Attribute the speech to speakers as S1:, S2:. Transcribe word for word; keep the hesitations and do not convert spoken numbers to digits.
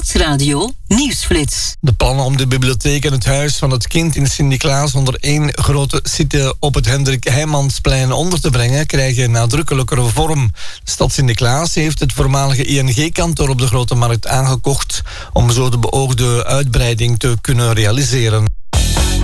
S1: Stadsradio Nieuwsflits.
S2: De plannen om de bibliotheek en het huis van het kind in Sint-Niklaas onder één grote site op het Hendrik Heijmansplein onder te brengen krijgen nadrukkelijkere vorm. De stad Sint-Niklaas heeft het voormalige I N G-kantoor op de Grote Markt aangekocht om zo de beoogde uitbreiding te kunnen realiseren.